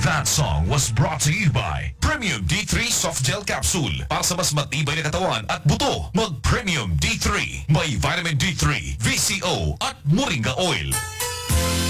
That song was brought to you by Premium D3 Soft Gel Capsule. Para sa mas matibay na katawan at buto, mag-Premium D3. May vitamin D3, VCO at Moringa Oil.